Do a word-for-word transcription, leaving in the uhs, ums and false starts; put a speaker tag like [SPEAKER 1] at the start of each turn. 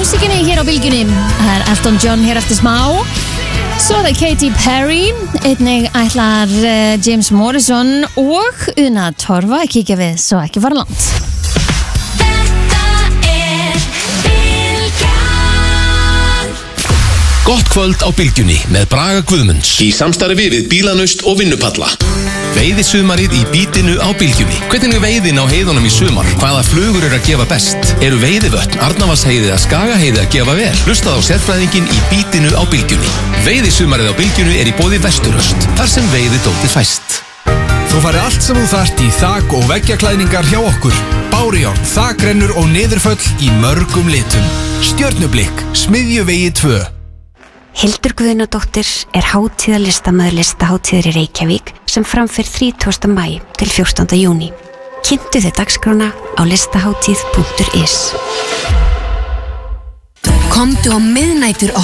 [SPEAKER 1] músíkinni hér á Bylgjunni. Það er Elton John hér eftir smá. Svo er það Katy Perry, einnig ætlar uh, James Morrison og Una Torfa að kíkja við Svo ekki fara langt.
[SPEAKER 2] Gott kvöld á Bylgjunni með Braga Guðmunds í samstarfi við Bílanaust og Vinnupalla. Veiðisumarið í bítinu á Bylgjunni. Hvernig er veiðin á heiðunum í sumar? Hvaða flugur eru að gefa best? Eru veiðivötn, Arnarvatnsheiði eða Skagaheiði að gefa vel? Hlustað á sérfræðinginn í bítinu á Bylgjunni. Veiðisumarið á Bylgjunni er í boði Vesturöst, þar sem veiðidótið fæst.
[SPEAKER 3] Þú fari allt sem þú þarft í þak- og veggjaklæðningar hjá okkur. Bárujárn, þakrennur og niðurföll í mörgum litum. Stjörnublikk, Smiðjuvegi tvö.
[SPEAKER 4] Hildur Guðnadóttir er hátíðarlistamaður listahátíðar í Reykjavík sem framfyr þrítugasta maí til fjórtánda júní. Kynntu þið dagskrána á listahátíð punktur is.
[SPEAKER 5] Komdu á miðnætur